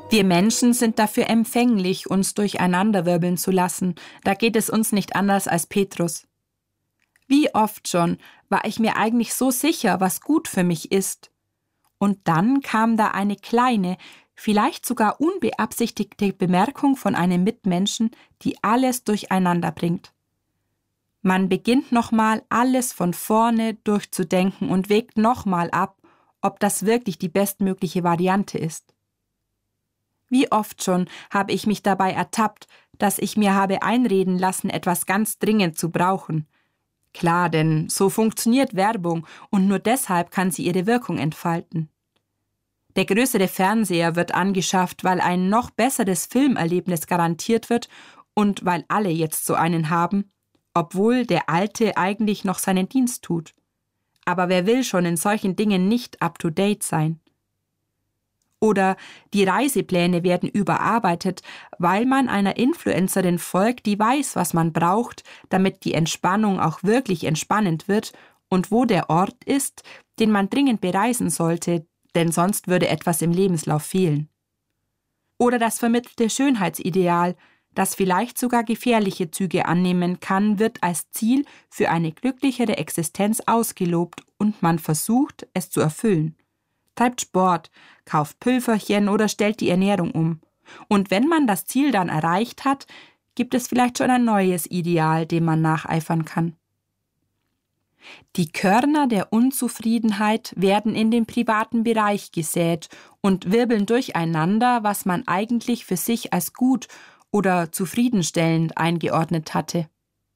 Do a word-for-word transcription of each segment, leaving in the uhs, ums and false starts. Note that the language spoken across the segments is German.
Wir Menschen sind dafür empfänglich, uns durcheinanderwirbeln zu lassen. Da geht es uns nicht anders als Petrus. Wie oft schon war ich mir eigentlich so sicher, was gut für mich ist. Und dann kam da eine kleine, vielleicht sogar unbeabsichtigte Bemerkung von einem Mitmenschen, die alles durcheinander bringt. Man beginnt nochmal alles von vorne durchzudenken und wägt nochmal ab, ob das wirklich die bestmögliche Variante ist. Wie oft schon habe ich mich dabei ertappt, dass ich mir habe einreden lassen, etwas ganz dringend zu brauchen. Klar, denn so funktioniert Werbung und nur deshalb kann sie ihre Wirkung entfalten. Der größere Fernseher wird angeschafft, weil ein noch besseres Filmerlebnis garantiert wird und weil alle jetzt so einen haben, obwohl der alte eigentlich noch seinen Dienst tut. Aber wer will schon in solchen Dingen nicht up-to-date sein? Oder die Reisepläne werden überarbeitet, weil man einer Influencerin folgt, die weiß, was man braucht, damit die Entspannung auch wirklich entspannend wird und wo der Ort ist, den man dringend bereisen sollte, denn sonst würde etwas im Lebenslauf fehlen. Oder das vermittelte Schönheitsideal, das vielleicht sogar gefährliche Züge annehmen kann, wird als Ziel für eine glücklichere Existenz ausgelobt und man versucht, es zu erfüllen. Treibt Sport, kauft Pülferchen oder stellt die Ernährung um. Und wenn man das Ziel dann erreicht hat, gibt es vielleicht schon ein neues Ideal, dem man nacheifern kann. Die Körner der Unzufriedenheit werden in den privaten Bereich gesät und wirbeln durcheinander, was man eigentlich für sich als gut oder zufriedenstellend eingeordnet hatte.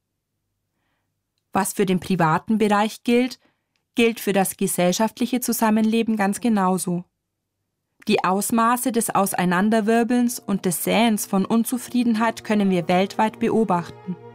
Was für den privaten Bereich gilt, gilt für das gesellschaftliche Zusammenleben ganz genauso. Die Ausmaße des Auseinanderwirbelns und des Säens von Unzufriedenheit können wir weltweit beobachten.